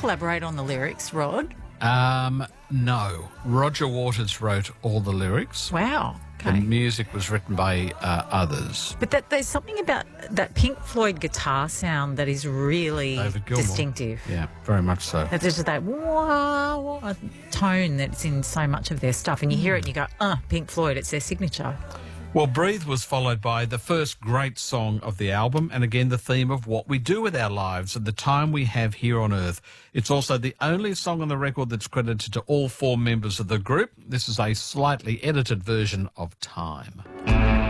collaborate on the lyrics, Rod? No. Roger Waters wrote all the lyrics. Wow. The Okay. music was written by others. But there's something about that Pink Floyd guitar sound that is really David Gilmour. distinctive. Yeah, very much so. There's just that wah, wah tone that's in so much of their stuff. And you hear it and you go, Pink Floyd, it's their signature. Well, Breathe was followed by the first great song of the album, and again the theme of what we do with our lives and the time we have here on Earth. It's also the only song on the record that's credited to all four members of the group. This is a slightly edited version of Time.